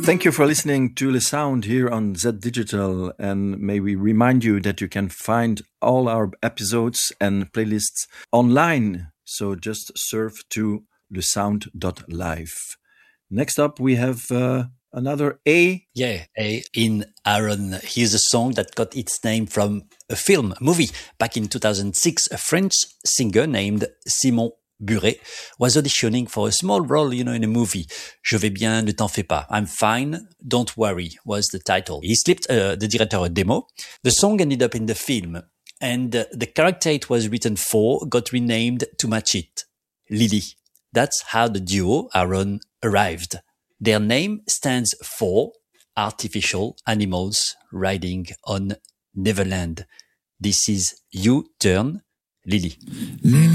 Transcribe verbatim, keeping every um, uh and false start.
Thank you for listening to Le Sound here on Z Digital, and may we remind you that you can find all our episodes and playlists online, so just surf to lesound dot live. Next up we have uh, another A. Yeah, A in Aaron. Here's a song that got its name from a film, a movie. Back in two thousand six, a French singer named Simon Buret was auditioning for a small role, you know, in a movie. Je vais bien, ne t'en fais pas. I'm fine, don't worry was the title. He slipped uh, the director a demo. The song ended up in the film, and uh, the character it was written for got renamed to match it, Lily. That's how the duo, Aaron, arrived. Their name stands for Artificial Animals Riding on Neverland. This is U-Turn, Lily. Lily.